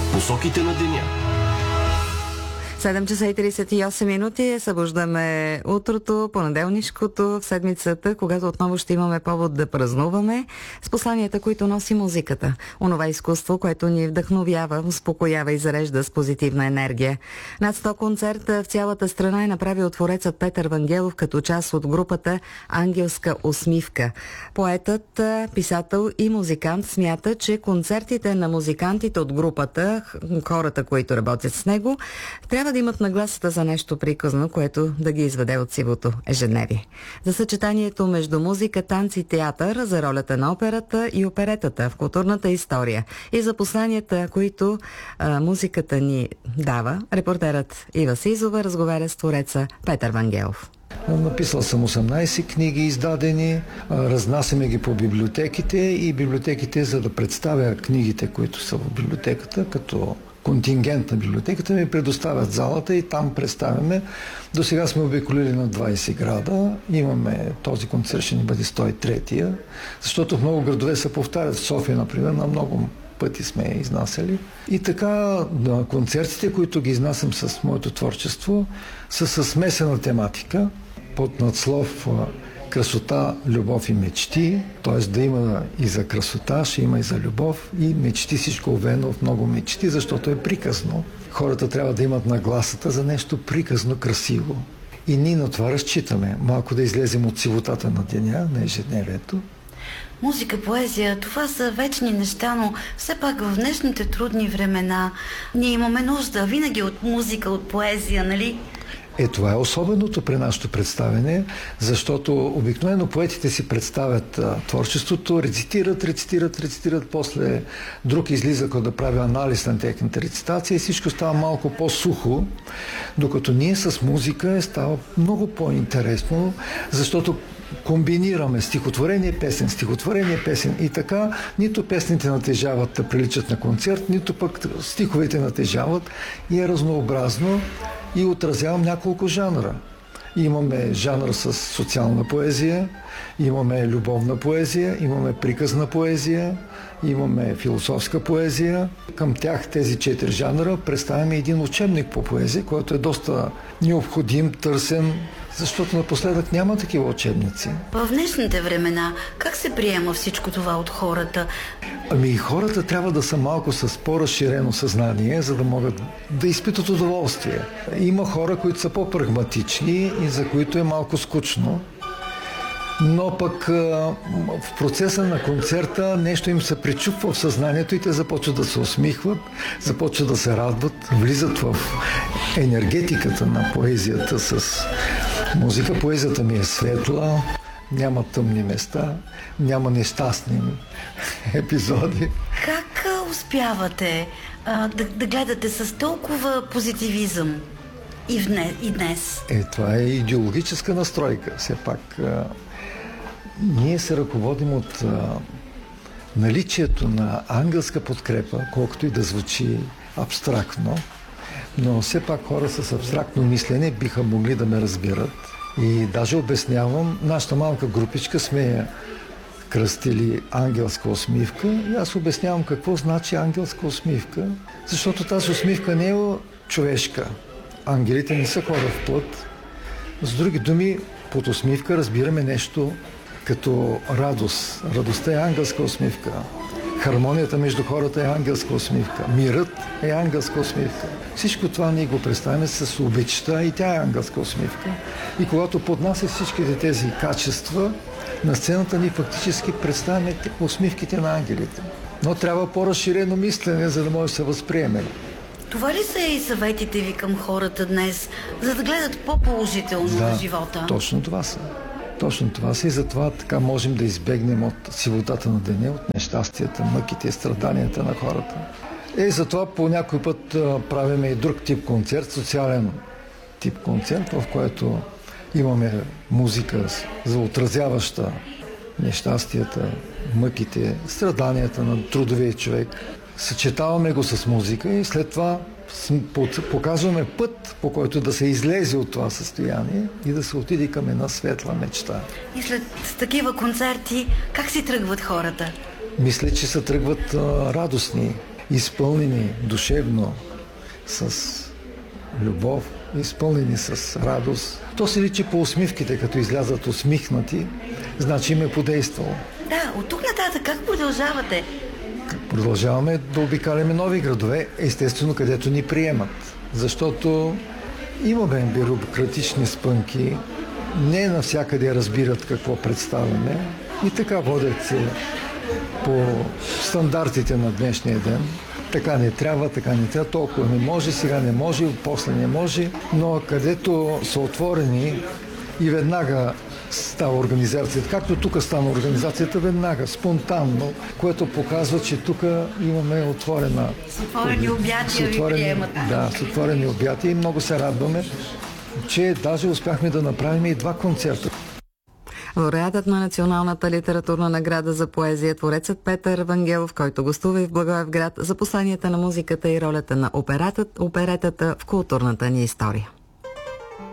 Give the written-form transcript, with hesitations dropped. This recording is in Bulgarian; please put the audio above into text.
Посоките на деня. 7 часа и 38 минути. Събуждаме утрото, понеделнишкото в седмицата, когато отново ще имаме повод да празнуваме с посланията, които носи музиката. Онова изкуство, което ни вдъхновява, успокоява и зарежда с позитивна енергия. Над 100 концерта в цялата страна е направил творецът Петър Вангелов като част от групата Ангелска усмивка. Поетът, писател и музикант смята, че концертите на музикантите от групата, хората, които работят с него, трябва да имат нагласата за нещо приказно, което да ги изведе от сивото ежедневие. За съчетанието между музика, танц и театър, за ролята на операта и оперетата в културната история и за посланията, които музиката ни дава, репортерът Ива Сизова разговаря с твореца Петър Вангелов. Написал съм 18 книги издадени, разнасяме ги по библиотеките и библиотеките, за да представя книгите, които са в библиотеката, като контингент на библиотеката, ми предоставят залата и там представяме. До сега сме обиколили на 20 града. Имаме този концерт, ще ни бъде 103-я, защото в много градове се повтарят. В София, например, на много пъти сме изнасяли. И така, концертите, които ги изнасям с моето творчество, са с смесена тематика, под надслов красота, любов и мечти, т.е. да има и за красота, ще има и за любов и мечти, всичко овено в много мечти, защото е приказно. Хората трябва да имат нагласата за нещо приказно, красиво. И ние на това разчитаме. Малко да излезем от сивотата на деня, на ежедневието. Музика, поезия, това са вечни неща, но все пак в днешните трудни времена ние имаме нужда винаги от музика, от поезия, нали? Това е особеното при нашето представяне, защото обикновено поетите си представят творчеството, рецитират, после друг излиза, като да прави анализ на техната рецитация и всичко става малко по-сухо, докато ние с музика става много по-интересно, защото комбинираме стихотворение, песен и така нито песните натежават да приличат на концерт, нито пък стиховете натежават и е разнообразно и отразявам няколко жанра. Имаме жанр с социална поезия, имаме любовна поезия, имаме приказна поезия, имаме философска поезия. Към тях тези 4 жанра представяме един учебник по поезия, който е доста необходим, търсен, защото напоследък няма такива учебници. В днешните времена как се приема всичко това от хората? Хората трябва да са малко с по-разширено съзнание, за да могат да изпитат удоволствие. Има хора, които са по-прагматични и за които е малко скучно. Но пък в процеса на концерта нещо им се причупва в съзнанието и те започват да се усмихват, започват да се радват, влизат в енергетиката на поезията с музика. Поезията ми е светла, няма тъмни места, няма нещастни епизоди. Как успявате да гледате с толкова позитивизъм и днес? Това е идеологическа настройка. Все пак ние се ръководим от наличието на ангелска подкрепа, колкото и да звучи абстрактно, но все пак хора с абстрактно мислене биха могли да ме разбират. И даже обяснявам, нашата малка групичка сме я кръстили ангелска усмивка и аз обяснявам какво значи ангелска усмивка, защото тази усмивка не е човешка. Ангелите не са хора в плът. С други думи, под усмивка разбираме нещо като радост. Радостта е ангелска усмивка. Хармонията между хората е ангелска усмивка. Мирът е ангелска усмивка. Всичко това ние го представяме с обичта и тя е ангелска усмивка. И когато поднася всичките тези качества, на сцената ни фактически представяме усмивките на ангелите. Но трябва по-разширено мислене, за да може да се възприеме. Това ли са и съветите ви към хората днес, за да гледат по-положително на живота? Точно това са. Точно това са и затова така можем да избегнем от сивотата на деня, от нещастията, мъките, страданията на хората. Затова по някой път правиме и друг тип концерт, социален тип концерт, в който имаме музика за отразяваща нещастията, мъките, страданията на трудовия човек. Съчетаваме го с музика и след това показваме път, по който да се излезе от това състояние и да се отиде към една светла мечта. И след такива концерти, как си тръгват хората? Мисля, че се тръгват радостни. изпълнени душевно с любов, изпълнени с радост. То се личи по усмивките, като излязат усмихнати, значи им е подействало. Да, от тук нататък как продължавате? Продължаваме да обикаляме нови градове, естествено където ни приемат. Защото имаме бюрократични спънки, не навсякъде разбират какво представяме и така водят се по стандартите на днешния ден. Така не трябва, толкова не може, сега не може, после не може, но където са отворени и веднага става организацията, както тук стана организацията, веднага, спонтанно, което показва, че тук имаме отворена... С отворени обятия ви приемат. Да, с отворени обятия и много се радваме, че даже успяхме да направим и 2 концерта. Лауреатът на Националната литературна награда за поезия, творецът Петър Вангелов, който гостува и в Благоевград, за посланията на музиката и ролята на оперетата в културната ни история.